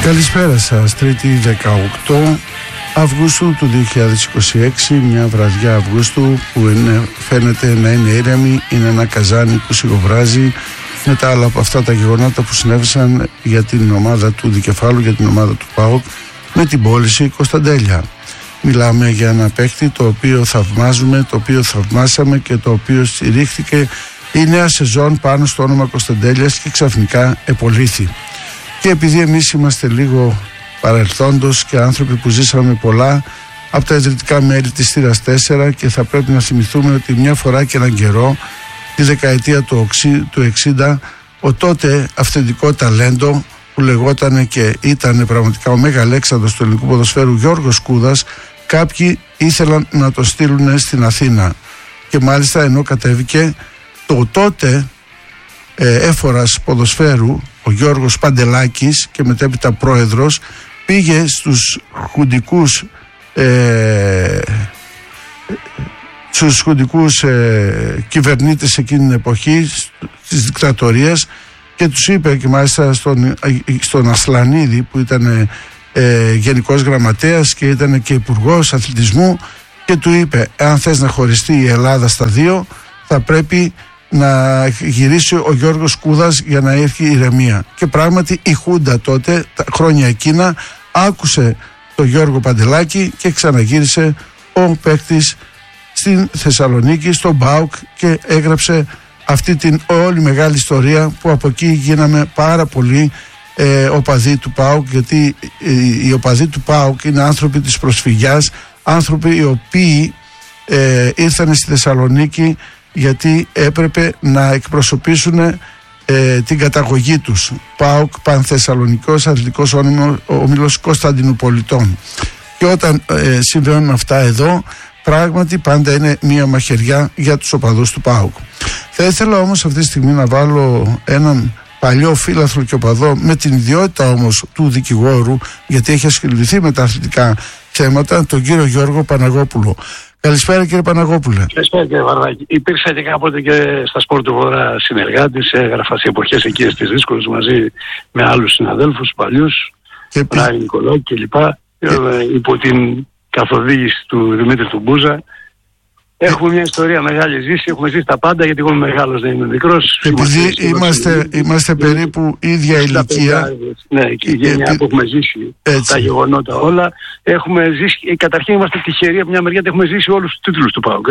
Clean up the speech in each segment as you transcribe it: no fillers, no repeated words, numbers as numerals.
Καλησπέρα σας, Τρίτη 18 Αυγούστου του 2026, μια βραδιά Αυγούστου που φαίνεται να είναι ήρεμη, είναι ένα καζάνι που σιγοβράζει μετά άλλα από αυτά τα γεγονότα που συνέβησαν για την ομάδα του Δικεφάλου, για την ομάδα του ΠΑΟΚ με την πώληση Κωνσταντέλια. Μιλάμε για ένα παίκτη το οποίο θαυμάζουμε, το οποίο θαυμάσαμε και το οποίο στηρίχθηκε η νέα σεζόν πάνω στο όνομα Κωνσταντέλιας και ξαφνικά επολύθη. Και επειδή εμείς είμαστε λίγο παρελθόντος και άνθρωποι που ζήσαμε πολλά από τα ιδρυτικά μέλη της θύρας 4 και θα πρέπει να θυμηθούμε ότι μια φορά και έναν καιρό, τη δεκαετία του 60, ο τότε αυθεντικό ταλέντο που λεγόταν και ήταν πραγματικά ο Μεγαλέξανδρος του ελληνικού ποδοσφαίρου, Γιώργος Κούδας, κάποιοι ήθελαν να το στείλουν στην Αθήνα. Και μάλιστα ενώ κατέβηκε το τότε έφορας ποδοσφαίρου, ο Γιώργος Παντελάκης και μετέπειτα πρόεδρος, πήγε στους χουντικούς κυβερνήτες εκείνη την εποχή της δικτατορίας και τους είπε, και μάλιστα στον Ασλανίδη που ήταν γενικός γραμματέας και ήταν και υπουργός αθλητισμού, και του είπε: αν θες να χωριστεί η Ελλάδα στα δύο, θα πρέπει να γυρίσει ο Γιώργος Κούδας για να έρθει η ηρεμία. Και πράγματι η Χούντα τότε, τα χρόνια εκείνα, άκουσε τον Γιώργο Παντελάκη και ξαναγύρισε ο παίκτης στην Θεσσαλονίκη, στον ΠΑΟΚ, και έγραψε αυτή την όλη μεγάλη ιστορία που από εκεί γίναμε πάρα πολύ οπαδοί του ΠΑΟΚ, γιατί οι οπαδοί του ΠΑΟΚ είναι άνθρωποι της προσφυγιάς, άνθρωποι οι οποίοι ήρθαν στη Θεσσαλονίκη γιατί έπρεπε να εκπροσωπήσουν την καταγωγή τους. ΠΑΟΚ, Πανθεσσαλονικός Αθλητικός Όμιλος Κωνσταντινουπολιτών. Και όταν συμβαίνουν αυτά εδώ, πράγματι πάντα είναι μία μαχαιριά για τους οπαδούς του ΠΑΟΚ. Θα ήθελα όμως αυτή τη στιγμή να βάλω έναν παλιό φίλαθλο και οπαδό, με την ιδιότητα όμως του δικηγόρου, γιατί έχει ασχοληθεί με τα αθλητικά θέματα, τον κύριο Γιώργο Παναγόπουλο. Καλησπέρα, κύριε Παναγόπουλε. Καλησπέρα, κύριε Βαρδάκη. Υπήρξα και κάποτε και στα Σπορ του Βορρά συνεργάτης, έγραφα σε εποχές εκείνες τις δύσκολες μαζί με άλλους συναδέλφους παλιούς, Ράι Νικολάκη κλπ. Υπό την καθοδήγηση του Δημήτρη του Μπούζα. Έχουμε μια ιστορία μεγάλη ζήση, έχουμε ζήσει τα πάντα, γιατί εγώ είμαι μεγάλος, δεν είμαι μικρός. Επειδή είμαστε περίπου ίδια ηλικία. Ναι, η γενιά που έχουμε ζήσει τα γεγονότα όλα. Έχουμε ζήσει, καταρχήν είμαστε τυχεροί από μια μεριά ότι έχουμε ζήσει όλους τους τίτλους του ΠΑΟΚ.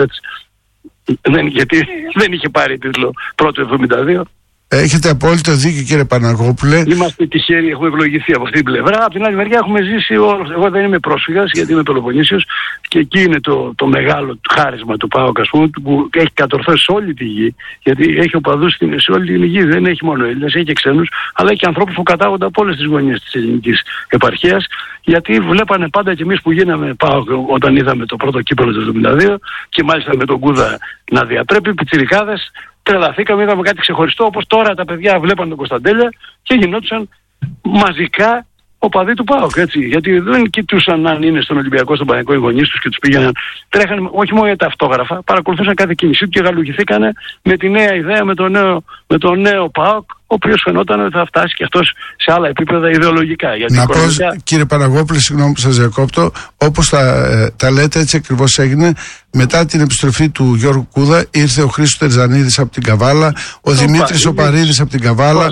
Γιατί δεν είχε πάρει τίτλο πρώτο 72. Έχετε απόλυτο δίκιο, κύριε Παναγόπουλε. Είμαστε τυχεροί, έχουμε ευλογηθεί από αυτή την πλευρά. Από την άλλη μεριά έχουμε ζήσει όλο. Εγώ δεν είμαι πρόσφυγας, γιατί είμαι Πελοποννήσιος, και εκεί είναι το μεγάλο χάρισμα του ΠΑΟΚ, ας πούμε, που έχει κατορθώσει σε όλη τη γη. Γιατί έχει οπαδούς σε όλη την γη. Δεν έχει μόνο Έλληνες, έχει και ξένους, αλλά έχει και ανθρώπους που κατάγονται από όλες τις γωνιές της ελληνικής επαρχίας. Γιατί βλέπανε πάντα, κι εμείς που γίναμε ΠΑΟΚ όταν είδαμε το πρώτο κύπελλο του 1972, και μάλιστα με τον Κούδα να διαπρέπει, πιτσιρικάδες. Τρελαθήκαμε, είδαμε κάτι ξεχωριστό, όπως τώρα τα παιδιά βλέπαν τον Κωνσταντέλια και γινόντουσαν μαζικά οπαδοί του ΠΑΟΚ, έτσι. Γιατί δεν κοιτούσαν αν είναι στον Ολυμπιακό, στον Παναθηναϊκό οι γονείς τους και τους πήγαιναν. Τρέχανε όχι μόνο για τα αυτόγραφα, παρακολουθούσαν κάθε κίνησή του και γαλουχηθήκανε με τη νέα ιδέα, με το νέο ΠΑΟΚ, ο οποίος φαινόταν ότι θα φτάσει και αυτός σε άλλα επίπεδα ιδεολογικά. Γιατί να πω, κύριε Παναγόπουλε, συγγνώμη που σας διακόπτω, όπως τα λέτε, έτσι ακριβώς έγινε. Μετά την επιστροφή του Γιώργου Κούδα ήρθε ο Χρήστος Τερζανίδης από την Καβάλα, ο Δημήτρης ο Παρίδης από την Καβάλα,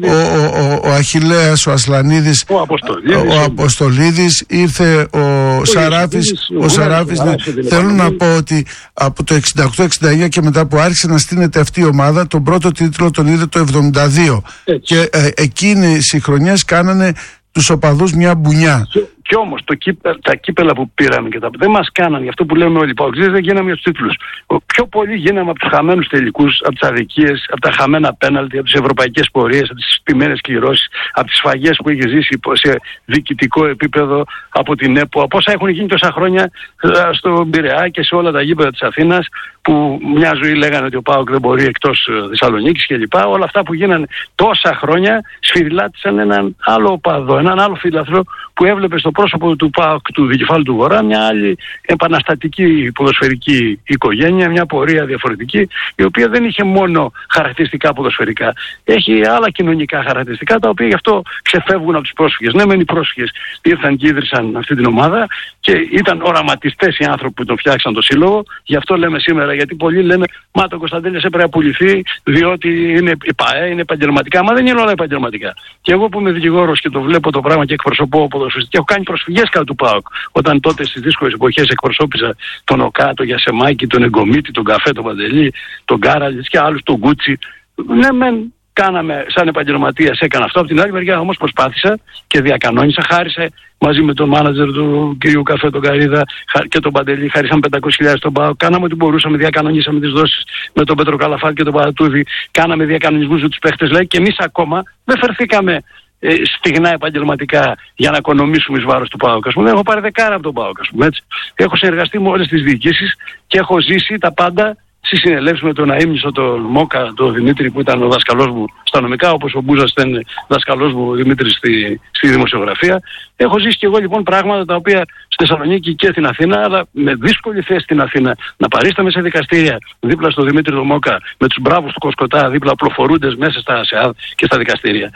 ο Αχιλλέας, ο Ασλανίδης, ο Αποστολίδης, ήρθε ο Σαράφης. Θέλω να πω ότι από το 68-69 και μετά που άρχισε να στείνεται αυτή η ομάδα, τον πρώτο τίτλο τον είδε το 72. Και εκείνες οι χρονιές κάνανε τους οπαδούς μια μπουνιά. Κι όμως τα κύπελα που πήραμε και δεν μας κάνανε, γι' αυτό που λέμε όλοι οι Παοκτζίδες, δεν γίναμε για τους τίτλους. Πιο πολύ γίναμε από τους χαμένους τελικούς, από τις αδικίες, από τα χαμένα πέναλτι, από τις ευρωπαϊκές πορείες, από τις στιμένες κυρώσεις, από τις σφαγές που είχε ζήσει σε διοικητικό επίπεδο από την ΕΠΟ, από όσα έχουν γίνει τόσα χρόνια στον Πειραιά και σε όλα τα γήπεδα της Αθήνας, που μια ζωή λέγανε ότι ο ΠΑΟΚ δεν μπορεί εκτός Θεσσαλονίκης κλπ. Όλα αυτά που γίνανε τόσα χρόνια σφυριλάτησαν έναν άλλο οπαδό, έναν άλλο φίλαθρο που έβλεπε στο πρόσωπο του ΠΑΟΚ, του δικεφάλου του Βορρά, μια άλλη επαναστατική ποδοσφαιρική οικογένεια, μια πορεία διαφορετική, η οποία δεν είχε μόνο χαρακτηριστικά ποδοσφαιρικά. Έχει άλλα κοινωνικά χαρακτηριστικά, τα οποία γι' αυτό ξεφεύγουν από τους πρόσφυγες. Ναι, μεν οι πρόσφυγες ήρθαν και ίδρυσαν αυτή την ομάδα και ήταν οραματιστές οι άνθρωποι που τον φτιάξαν το σύλλογο. Γι' αυτό λέμε σήμερα, γιατί πολλοί λένε μα το Κωνσταντέλιας έπρεπε να πουληθεί διότι είναι η ΠΑΕ, είναι επαγγελματικά. Μα δεν είναι όλα επαγγελματικά. Και εγώ που είμαι δικηγόρος και το βλέπω το πράγμα και εκπροσωπώ ποδοσφαιριστές και έχω κάνει προσφυγές κατά του ΠΑΟΚ. Όταν τότε στις δύσκολες εποχές εκπροσώπησα τον ΟΚΑ, τον Γιασεμάκη, τον Εγκομίτη, τον Καφέ, τον Παντελή, τον Κάραλιτς και άλλους, τον Γκούτσι. Ναι, μεν κάναμε σαν επαγγελματίας, έκανα αυτό. Από την άλλη μεριά όμως προσπάθησα και διακανόνισα, χάρισα μαζί με τον μάνατζερ του κ. Καφέ, τον Καρίδα και τον Παντελή, χάρισαν 500.000 στον ΠΑΟΚ. Κάναμε ό,τι μπορούσαμε, διακανονίσαμε τις δόσεις με τον Πέτρο Καλαφάτη και τον Παρατούδη. Κάναμε διακανονισμούς με τους παίχτες, δηλαδή, και εμείς ακόμα δεν φερθήκαμε στιγνά επαγγελματικά για να οικονομήσουμε εις βάρος του ΠΑΟΚ. Έχω πάρει δεκάρα από τον ΠΑΟΚ, έτσι. Έχω συνεργαστεί με όλες τις διοικήσεις και έχω ζήσει τα πάντα. Στη συνελεύση με τον αείμνηστο, τον Μόκα, τον Δημήτρη που ήταν ο δάσκαλός μου στα νομικά, όπως ο Μπούζας ήταν δάσκαλός μου ο Δημήτρης στη δημοσιογραφία. Έχω ζήσει και εγώ λοιπόν πράγματα τα οποία στη Θεσσαλονίκη και στην Αθήνα, αλλά με δύσκολη θέση στην Αθήνα, να παρίσταμε σε δικαστήρια δίπλα στο Δημήτρη τον Μόκα, με τους μπράβους του Κοσκοτά δίπλα πλοφορούντες μέσα στα ΑΣΕΑΔ και στα δικαστήρια.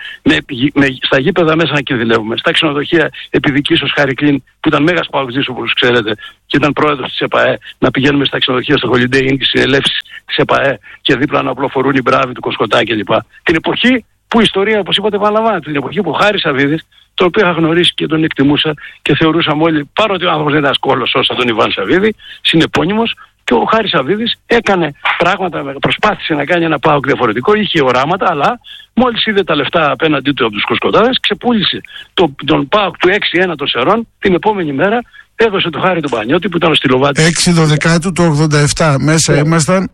Στα γήπεδα μέσα να κινδυνεύουμε. Στα ξενοδοχεία επιδικήσεως Χάρη Κλίν, που ήταν μέγας παουτζής όπως ξέρετε και ήταν πρόεδρος της ΕΠΑΕ, να πηγαίνουμε στα ξενοδοχεία στο Holiday Inn και συνελεύσεις της ΕΠΑΕ και δίπλα να απλοφορούν οι μπράβοι του Κοσκοτά κλπ. Την εποχή που η ιστορία, όπως είπατε, επαναλαμβάνεται. Την εποχή που ο Χάρης Σαββίδης, τον οποίο είχα γνωρίσει και τον εκτιμούσα και θεωρούσαμε όλοι, παρότι ο άνθρωπος δεν ήταν κόλος σαν τον Ιβάν Σαββίδη, συνεπώνυμος, και ο Χάρης Σαββίδης έκανε πράγματα, προσπάθησε να κάνει ένα ΠΑΟΚ διαφορετικό, είχε οράματα, αλλά μόλις είδε τα λεφτά απέναντί του από τους Κοσκοτάδες, ξεπούλησε τον ΠΑΟΚ του 6-1 των Σερών την επόμενη μέρα. Έδωσε το Χάρη τον Πανιώτη που ήταν ο Στυλοβάτη. 6/12 του 87 μέσα ήμασταν.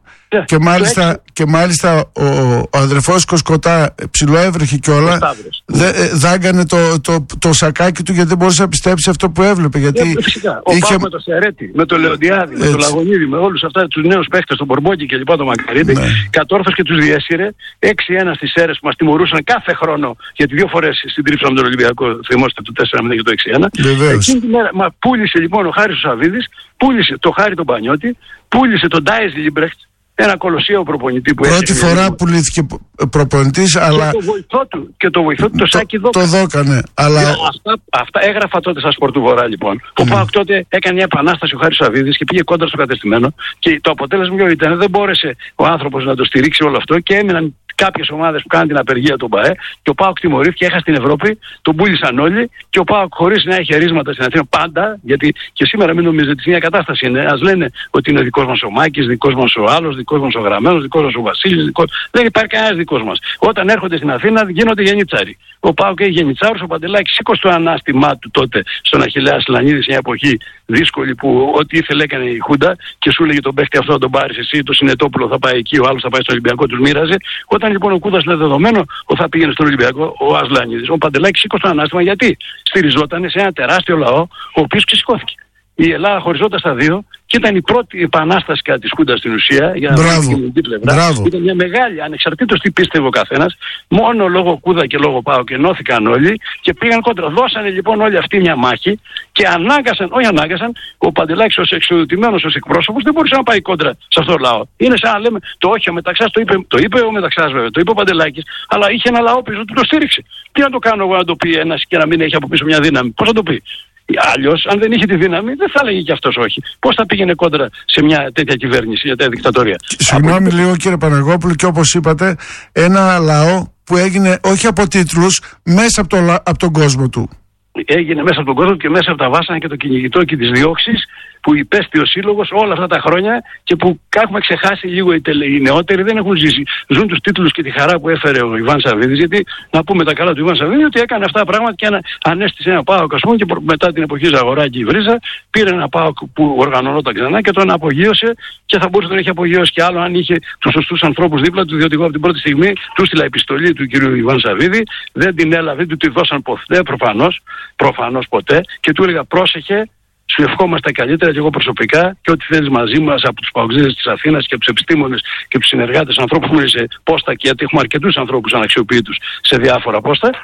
Και μάλιστα ο αδερφός Κοσκοτά ψιλοέβρεχε κιόλα. Δάγκανε το σακάκι του γιατί δεν μπορούσε να πιστέψει αυτό που έβλεπε. Γιατί φυσικά. Είχε... με το Σερέτη, με το Λεοντιάδη, με το Λαγωνίδη, με όλους αυτά τους νέους παίχτες, τον Μπορμπόκη και λοιπά, τον Μακαρίτη, κατόρθωσε και τους διέσυρε 6-1 στις αίρες που μας τιμωρούσαν κάθε χρόνο. Γιατί 2 φορές συντρίψαμε τον Ολυμπιακό, θυμόστε το 4-0 και το 6-1. Εκείνη τη μέρα πούλησε λοιπόν ο Χάρης ο Σαββίδης, πούλησε το Χάρη τον Πανιώτη, πούλησε τον Ντάις Λίμπρεχτ. Ένα κολοσσίο προπονητή που πρώτη φορά πουλήθηκε προπονητής, αλλά. Και το βοηθό του, το Σάκη Δόκα. Το Δόκανε. Αλλά... Αυτά έγραφα τότε στα Σπορ του Βορρά, λοιπόν. Ο ΠΑΟΚ τότε έκανε μια επανάσταση ο Χάρης Σαββίδης και πήγε κόντρα στο κατεστημένο. Και το αποτέλεσμα ποιο ήταν? Δεν μπόρεσε ο άνθρωπος να το στηρίξει όλο αυτό και έμειναν κάποιες ομάδες που κάνουν την απεργία του ΠΑΕ. Και ο ΠΑΟΚ τιμωρήθηκε, έχασε την Ευρώπη, τον πούλησαν όλοι. Και ο ΠΑΟΚ, χωρίς να έχει αρίσματα στην Αθήνα πάντα, γιατί και σήμερα μην νομίζετε ότι μια κατάσταση είναι. Ας λένε ότι είναι δικός μας ο Μάκης, δικός μας ο άλλος, δικός μας ο Γραμμένος, δικός μας ο Βασίλης. Δεν υπάρχει κανένας δικός μας. Όταν έρχονται στην Αθήνα γίνονται γενιτσάροι. Ο ΠΑΟΚ έχει γενιτσάρους, ο Παντελάκης σήκωσε το ανάστημά του τότε στον Αχιλλέα Σλανίδη, σε μια εποχή δύσκολη που ό,τι ήθελε έκανε η Χούντα και σου έλεγε τον παίχτη αυτό να τον πάρεις εσύ, το Συνετόπουλο θα πάει εκεί, ο άλλος θα πάει στο Ολυμπιακό, τους μοίραζε. Όταν λοιπόν ο Κούδας είναι δεδομένο ότι θα πήγαινε στον Ολυμπιακό, ο Ασλανίδης, ο Παντελάκης σήκωσε το ανάστημα γιατί στηριζόταν σε ένα τεράστιο λαό, ο οποίος ξεσηκώθηκε. Η Ελλάδα χωριζόταν στα δύο και ήταν η πρώτη επανάσταση κατά της Χούντας στην ουσία για να βρει την κοινωνική πλευρά. Ήταν μια μεγάλη, ανεξαρτήτως τι πίστευε ο καθένας, μόνο λόγω Κούδα και λόγω ΠΑΟΚ ενώθηκαν όλοι και πήγαν κόντρα. Δώσανε λοιπόν όλοι αυτοί μια μάχη και ανάγκασαν, ο Παντελάκης ως εξοδοτημένος, ως εκπρόσωπος δεν μπορούσε να πάει κόντρα σε αυτό το λαό. Είναι σαν να λέμε το όχι ο Μεταξάς, το είπε ο Μεταξάς βέβαια, το είπε ο Παντελάκης, αλλά είχε ένα λαό πίσω του, το στήριξε. Τι να το κάνω εγώ να το πει ένας και να μην έχει από πίσω μια δύναμη? Πώς θα το πει? Αλλιώς, αν δεν είχε τη δύναμη, δεν θα έλεγε κι αυτός όχι. Πώς θα πήγαινε κόντρα σε μια τέτοια κυβέρνηση, για τέτοια δικτατορία? Συγγνώμη λίγο κύριε Παναγόπουλο, και όπως είπατε, ένα λαό που έγινε όχι από τίτλους, μέσα από τον κόσμο του. Έγινε μέσα από τον κόσμο και μέσα από τα βάσανα και το κυνηγητό και τις διώξεις που υπέστη ο σύλλογος όλα αυτά τα χρόνια και που έχουμε ξεχάσει λίγο οι νεότεροι, δεν έχουν ζήσει. Ζουν τους τίτλους και τη χαρά που έφερε ο Ιβάν Σαββίδης, γιατί να πούμε τα καλά του Ιβάν Σαββίδη ότι έκανε αυτά τα πράγματα και ανέστησε ένα ΠΑΟΚ, ας πούμε, και μετά την εποχή Ζαγοράκη η Βρίζα πήρε ένα ΠΑΟΚ που οργανωνόταν ξανά και τον απογείωσε και θα μπορούσε να τον έχει απογειώσει κι άλλο αν είχε τους σωστούς ανθρώπους δίπλα του, διότι εγώ από την πρώτη στιγμή του στείλα επιστολή του κ. Ιβάν Σαββίδη, δεν την έλαβε, δεν του τη δώσαν ποτέ, προφανώς ποτέ, και του έλεγα πρόσεχε. Σου ευχόμαστε καλύτερα και εγώ προσωπικά και ό,τι θέλεις μαζί μας από τους παοξίδες της Αθήνας και από τους επιστήμονες και τους συνεργάτες, ανθρώπους που είναι σε πόστα, και γιατί έχουμε αρκετούς ανθρώπους αναξιοποιητούς σε διάφορα πόστα.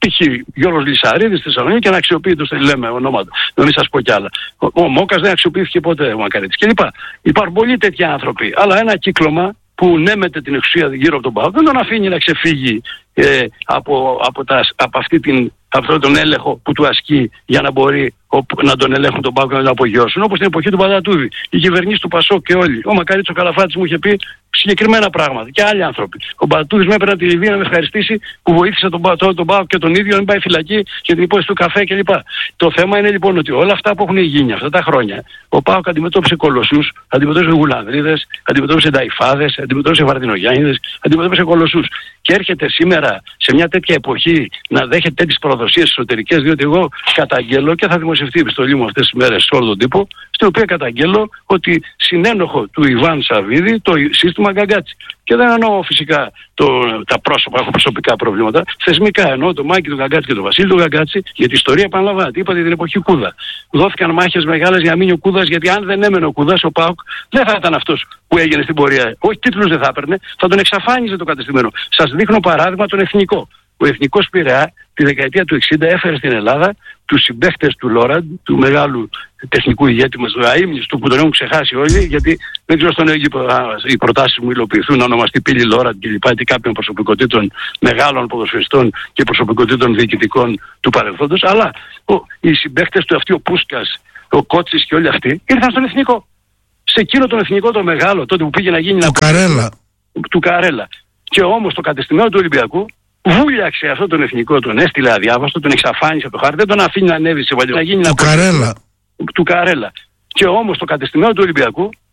π.χ. Γιώργος Λυσαρίδης στη Θεσσαλονίκη και να αξιοποιείται, λέμε ονόματα, να μην σας πω κι άλλα. Ο Μόκας δεν αξιοποιήθηκε ποτέ, ο Μακαρίτης κλπ. Υπάρχουν πολλοί τέτοιοι άνθρωποι. Αλλά ένα κύκλωμα που νέμεται την εξουσία γύρω από τον ΠΑΟΚ δεν τον αφήνει να ξεφύγει από αυτόν τον έλεγχο που του ασκεί για να μπορεί να τον ελέγχουν τον ΠΑΟΚ και να τον απογειώσουν. Όπως στην εποχή του Παπαδατούδη. Οι κυβερνήσεις του Πασόκ και όλοι. Ο Μακαρίτης ο Καλαφάτης μου είχε πει συγκεκριμένα πράγματα και άλλοι άνθρωποι. Ο Παπαδατούδης με έπαιρνε τη Λιβύη να με ευχαριστήσει που βοήθησε τον ΠΑΟΚ και τον ίδιο να μην πάει φυλακή για την υπόθεση του καφέ κλπ. Το θέμα είναι λοιπόν ότι όλα αυτά που έχουν γίνει αυτά τα χρόνια, ο ΠΑΟΚ αντιμετώπισε κολοσσούς, αντιμετώπισε γουλανδρίδες, αντιμετώπισε νταϊφάδες, αντιμετώπισε βαρδινογιάννηδες, αντιμετώπισε κολοσσούς. Και έρχεται σήμερα σε μια τέτοια εποχή να δέχεται τέτοιες προδοσίες εσωτερικές, διότι εγώ καταγγέλλω και θα δημοσιευτεί η επιστολή μου αυτές τις μέρες σε όλο τον τύπο, στην οποία καταγγέλλω ότι συνένοχο του Ιβάν Σαββίδη το σύστημα Γκαγκάτση. Και δεν εννοώ φυσικά τα πρόσωπα, έχω προσωπικά προβλήματα. Θεσμικά εννοώ το Μάκη του Γκαγκάτση και το Βασίλη του Γκαγκάτση, γιατί η ιστορία επαναλαμβάνεται. Είπατε την εποχή Κούδα. Δόθηκαν μάχες μεγάλες για να μείνει ο Κούδας, γιατί αν δεν έμενε ο Κούδας, ο ΠΑΟΚ δεν θα ήταν αυτός που έγινε στην πορεία. Όχι τίτλους δεν θα έπαιρνε, θα τον εξαφάνιζε το κατεστημένο. Σας δείχνω παράδειγμα τον Εθνικό. Ο Εθνικός Πειραιά τη δεκαετία του 60 έφερε στην Ελλάδα τους συμπαίχτες του Λόραντ, του μεγάλου τεχνικού ηγέτη μας, του αείμνηστου που τον έχουν ξεχάσει όλοι, γιατί δεν ξέρω στον Αίγυπτο οι προτάσεις μου υλοποιηθούν να ονομαστεί Πύλη Λόραντ και λοιπά, ή κάποιων προσωπικότητων μεγάλων ποδοσφαιριστών και προσωπικότητων διοικητικών του παρελθόντος. Αλλά οι συμπαίχτες του, αυτοί ο Πούσκας, ο Κότσης και όλοι αυτοί, ήρθαν στον Εθνικό. Σε εκείνο τον Εθνικό το μεγάλο, τότε που πήγε να γίνει. Του Καρέλα. Και όμως το κατεστημένο του Ολυμπιακού βούλιαξε αυτόν τον Εθνικό, τον έστειλε αδιάβαστο, τον εξαφάνισε από το χάρτη, δεν τον αφήνει να ανέβει σε παλιό. Του Καρέλα. Και όμως το κατεστημένο του Ολυμπιακού